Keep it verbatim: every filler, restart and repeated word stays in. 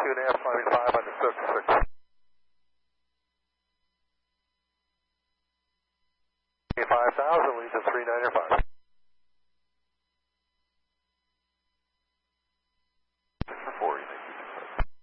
and a half, climbing five on the Cessna six. five thousand leads at three ninety-five.